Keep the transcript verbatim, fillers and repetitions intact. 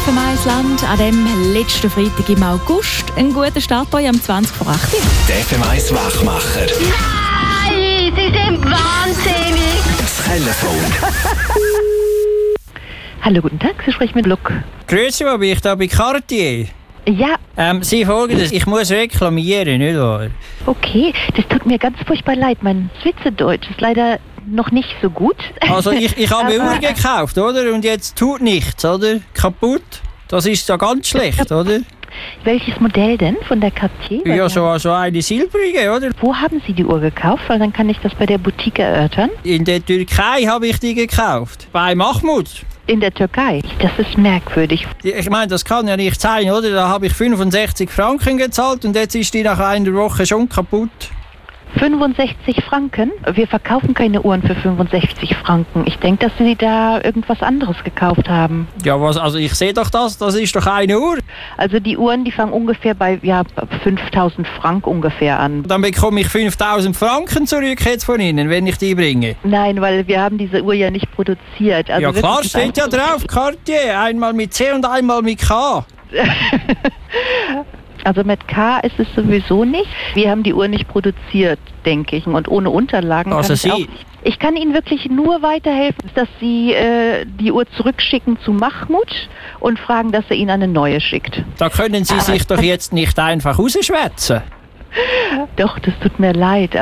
F M eins Land an dem letzten Freitag im August. Ein guter Start euch am zwanzig vor acht. Der F M eins Wachmacher. Nein, Sie sind wahnsinnig. Das Telefon. Hallo, guten Tag, Sie sprechen mit Luc. Grüezi, wo bin ich da bei Cartier? Ja, Ähm, Sie folgendes, ich muss reklamieren, nicht wahr? okay, das tut mir ganz furchtbar leid. Mein Schweizerdeutsch ist leider noch nicht so gut. Also ich, ich habe eine Aber- Uhr gekauft, oder? Und jetzt tut nichts, oder? Kaputt. Das ist ja ganz schlecht, oder? Welches Modell denn von der Cartier? Weil Ja, wir so haben- also eine silbrige, oder? Wo haben Sie die Uhr gekauft? Weil dann kann ich das bei der Boutique erörtern. In der Türkei habe ich die gekauft. Bei Mahmoud. In der Türkei. Das ist merkwürdig. Die- Ich meine, das kann ja nicht sein, oder? Da habe ich fünfundsechzig Franken gezahlt und jetzt ist die nach einer Woche schon kaputt. fünfundsechzig Franken? Wir verkaufen keine Uhren für fünfundsechzig Franken. Ich denke, dass Sie da irgendwas anderes gekauft haben. Ja, was? Also ich sehe doch das, das ist doch eine Uhr. Also die Uhren, die fangen ungefähr bei ja, fünftausend Franken ungefähr an. Dann bekomme ich fünftausend Franken zurück jetzt von Ihnen, wenn ich die bringe. Nein, weil wir haben diese Uhr ja nicht produziert. Also Ja klar, wirklich, steht ja drauf, Cartier. Einmal mit C und einmal mit K. Also mit K ist es sowieso nicht. Wir haben die Uhr nicht produziert, denke ich. Und ohne Unterlagen Also kann ich Sie- auch nicht. Ich kann Ihnen wirklich nur weiterhelfen, dass Sie äh, die Uhr zurückschicken zu Mahmoud und fragen, dass er Ihnen eine neue schickt. Da können Sie sich doch jetzt nicht einfach rausschwätzen. Doch, das tut mir leid.